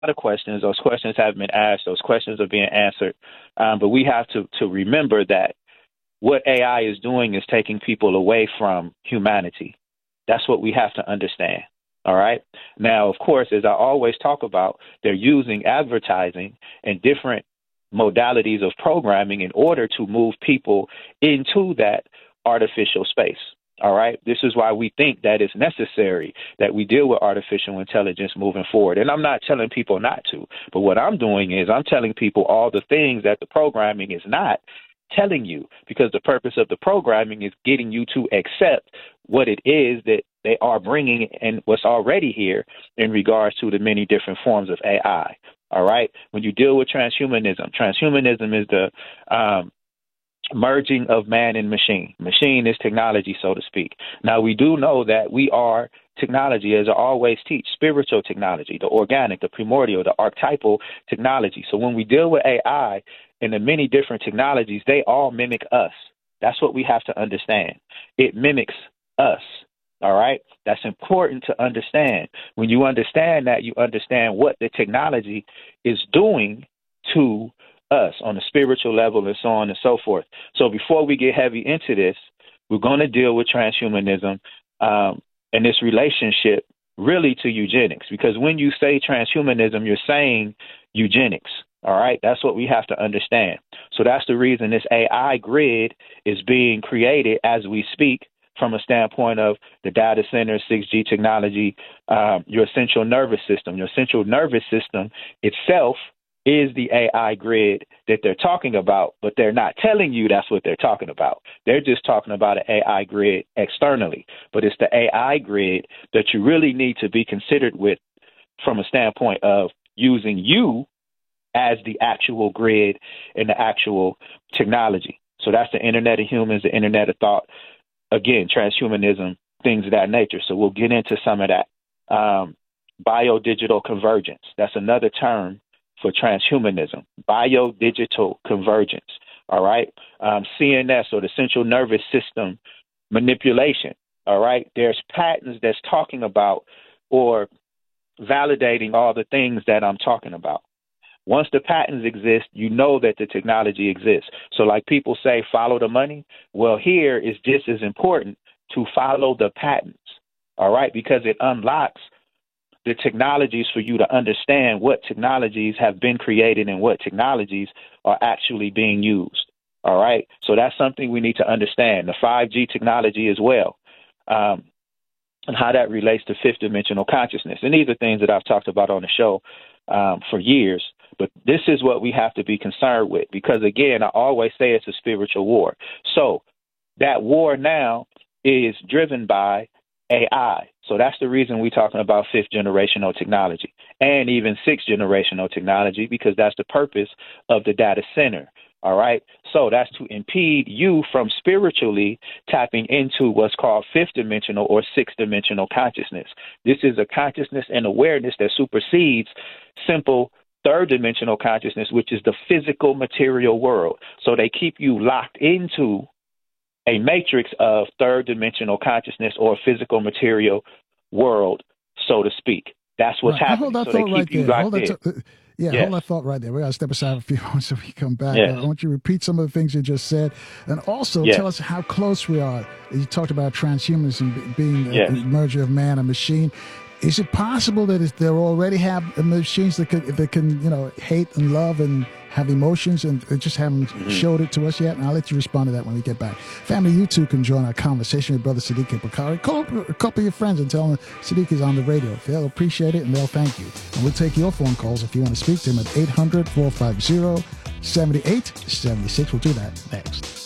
of questions. Those questions have been asked. Those questions are being answered. But we have to remember that what AI is doing is taking people away from humanity. That's what we have to understand. All right. Now, of course, as I always talk about, they're using advertising and different modalities of programming in order to move people into that artificial space. All right. This is why we think that it's necessary that we deal with artificial intelligence moving forward. And I'm not telling people not to, but what I'm doing is I'm telling people all the things that the programming is not telling you, because the purpose of the programming is getting you to accept what it is that they are bringing and what's already here in regards to the many different forms of AI. All right. When you deal with transhumanism is the merging of man and machine. Machine is technology, so to speak. Now, we do know that we are technology, as I always teach, spiritual technology, the organic, the primordial, the archetypal technology. So when we deal with AI and the many different technologies, they all mimic us. That's what we have to understand. It mimics us. All right. That's important to understand. When you understand that, you understand what the technology is doing to us on a spiritual level and so on and so forth. So before we get heavy into this, we're going to deal with transhumanism and this relationship really to eugenics, because when you say transhumanism, you're saying eugenics. All right. That's what we have to understand. So that's the reason this AI grid is being created as we speak, from a standpoint of the data center, 6G technology, your central nervous system. Your central nervous system itself is the AI grid that they're talking about, but they're not telling you that's what they're talking about. They're just talking about an AI grid externally, but it's the AI grid that you really need to be considered with from a standpoint of using you as the actual grid and the actual technology. So that's the Internet of Humans, the Internet of Thought. Again, transhumanism, things of that nature. So we'll get into some of that. Biodigital convergence. That's another term for transhumanism. Biodigital convergence. All right. CNS, or the central nervous system manipulation. All right. There's patents that's talking about or validating all the things that I'm talking about. Once the patents exist, you know that the technology exists. So like people say, follow the money. Well, here is just as important to follow the patents, all right, because it unlocks the technologies for you to understand what technologies have been created and what technologies are actually being used, all right? So that's something we need to understand. The 5G technology as well, and how that relates to fifth dimensional consciousness. And these are things that I've talked about on the show for years. But this is what we have to be concerned with, because, again, I always say it's a spiritual war. So that war now is driven by AI. So that's the reason we're talking about fifth generational technology and even sixth generational technology, because that's the purpose of the data center. All right. So that's to impede you from spiritually tapping into what's called fifth dimensional or sixth dimensional consciousness. This is a consciousness and awareness that supersedes simple third dimensional consciousness, which is the physical material world. So they keep you locked into a matrix of third dimensional consciousness or physical material world, so to speak. That's what's happening. Hold that thought right there. Hold that thought right there. We got to step aside a few moments so we come back. I want you to repeat some of the things you just said, and also tell us how close we are. You talked about transhumanism being a merger of man and machine. Is it possible that they already have machines that can hate and love and have emotions and just haven't showed it to us yet? And I'll let you respond to that when we get back. Family, you too can join our conversation with Brother Sadiq Bakari. Call up a couple of your friends and tell them Sadiq is on the radio. They'll appreciate it and they'll thank you. And we'll take your phone calls if you want to speak to him at 800-450-7876. We'll do that next.